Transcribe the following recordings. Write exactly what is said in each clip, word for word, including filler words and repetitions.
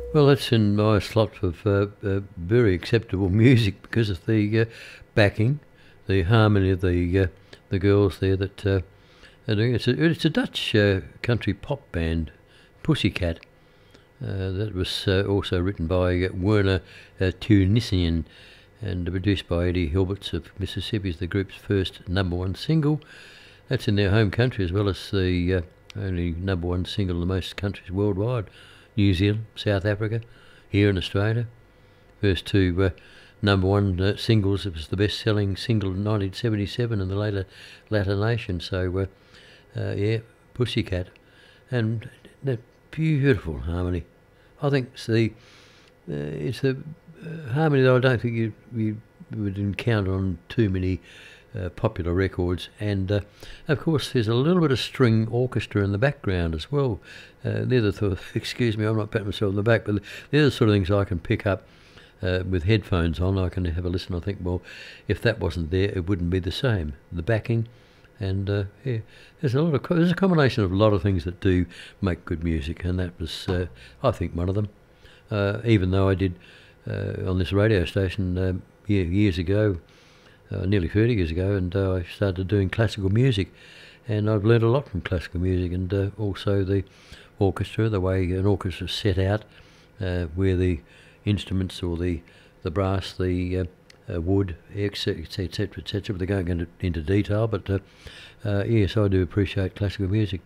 Well, that's in my slot of uh, uh, very acceptable music because of the uh, backing, the harmony of the uh, the girls there that uh, are doing it. It's a, it's a Dutch uh, country pop band, Pussycat. Uh, that was uh, also written by uh, Werner uh, Tunisian and produced by Eddie Hilberts of Mississippi. Is the group's first number one single. That's in their home country as well as the uh, only number one single in most countries worldwide. New Zealand, South Africa, here in Australia. First two uh, number one uh, singles. It was the best-selling single in nineteen seventy-seven in the later latter nation. So, uh, uh, yeah, Pussycat. And that beautiful harmony. I think it's the uh, it's a uh, harmony that I don't think you, you would encounter on too many Uh, popular records, and uh, of course there's a little bit of string orchestra in the background as well. Uh, they're the th- excuse me, I'm not patting myself on the back, but they're the sort of things I can pick up uh, with headphones on. I can have a listen. I think, well, if that wasn't there, it wouldn't be the same. The backing, and uh, yeah, there's a lot of co- there's a combination of a lot of things that do make good music, and that was, uh, I think, one of them. Uh, even though I did uh, on this radio station um, yeah, years ago. Uh, nearly thirty years ago, and uh, I started doing classical music, and I've learned a lot from classical music, and uh, also the orchestra, the way an orchestra is set out, uh, where the instruments or the the brass, the uh, uh, wood, etc, etc, et cetera. They're going into, into detail, but uh, uh, yes, I do appreciate classical music.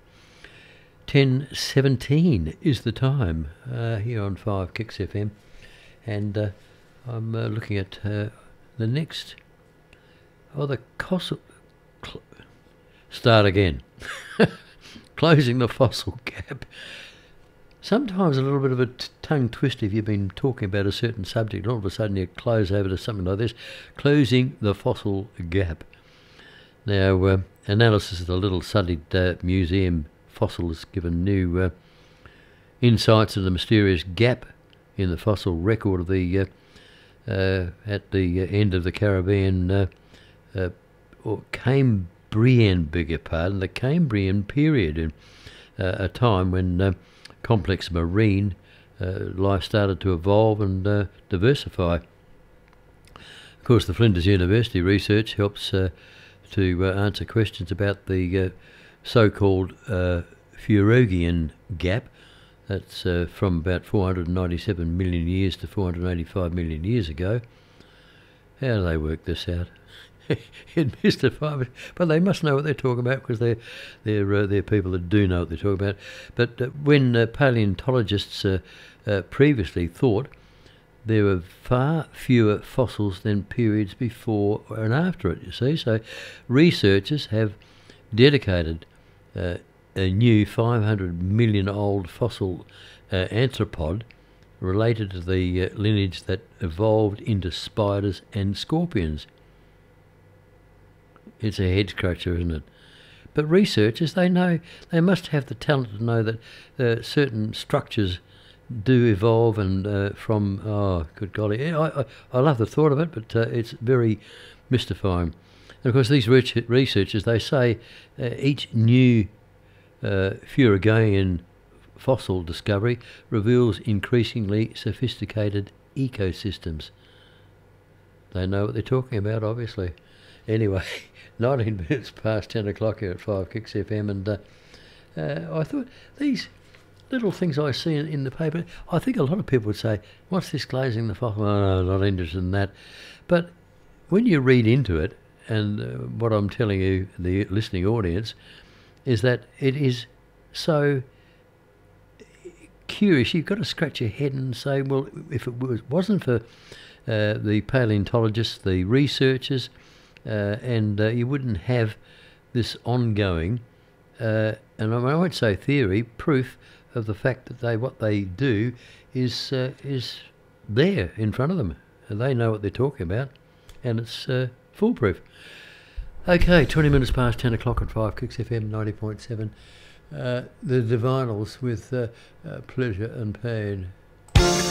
ten seventeen is the time uh, here on five Kicks F M, and uh, I'm uh, looking at uh, the next. Oh, the fossil... Cl- start again. Closing the fossil gap. Sometimes a little bit of a t- tongue twist if you've been talking about a certain subject. All of a sudden you close over to something like this. Closing the fossil gap. Now, uh, analysis of the Little Sudded uh, Museum fossil has given new uh, insights into the mysterious gap in the fossil record of the... Uh, uh, at the uh, end of the Caribbean... Uh, Uh, or Cambrian, beg your pardon, the Cambrian period, in uh, a time when uh, complex marine uh, life started to evolve and uh, diversify. Of course, the Flinders University research helps uh, to uh, answer questions about the uh, so-called uh, Fuegogian gap. That's uh, from about four hundred ninety-seven million years to four hundred eighty-five million years ago. How do they work this out? It mystifies me, but they must know what they're talking about because they're they're uh, they're people that do know what they're talking about. But uh, when uh, paleontologists uh, uh, previously thought there were far fewer fossils than periods before and after it, you see, so researchers have dedicated uh, a new five hundred million old fossil uh, arthropod related to the uh, lineage that evolved into spiders and scorpions. It's a head scratcher, isn't it? But researchers, they know, they must have the talent to know that uh, certain structures do evolve and uh, from, oh, good golly, yeah, I, I, I love the thought of it, but uh, it's very mystifying. And of course, these researchers, they say uh, each new uh, Fuegogian fossil discovery reveals increasingly sophisticated ecosystems. They know what they're talking about, obviously. Anyway, nineteen minutes past ten o'clock here at five Kicks F M, and uh, uh, I thought these little things I see in, in the paper, I think a lot of people would say, what's this glazing the fossil? Oh, no, not interested in that. But when you read into it, and uh, what I'm telling you, the listening audience, is that it is so curious. You've got to scratch your head and say, well, if it was, wasn't for uh, the paleontologists, the researchers, Uh, and uh, you wouldn't have this ongoing, uh, and I won't say theory, proof of the fact that they what they do is uh, is there in front of them, and they know what they're talking about, and it's uh, foolproof. Okay, twenty minutes past ten o'clock at five Kicks F M ninety point seven. Uh, the Divinals with uh, uh, Pleasure and Pain.